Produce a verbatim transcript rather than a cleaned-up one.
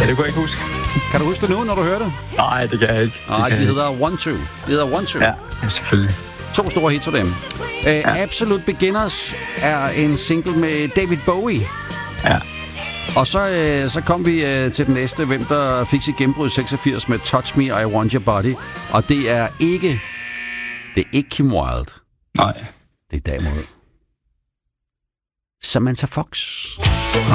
Ja, det kunne jeg ikke huske. Kan du huske det nu, når du hører det? Nej, det kan jeg ikke. Nej, de jeg hedder One Two. De hedder One Two. Ja, selvfølgelig. To store hits for dem. Uh, ja. Absolute Beginners er en single med David Bowie. Ja. Og så, øh, så kom vi øh, til den næste, hvem der fik sit gennembrud i seksogfirs med Touch Me, I Want Your Body. Og det er ikke, det er ikke Kim Wilde. Nej. Det er derimod Samantha Fox.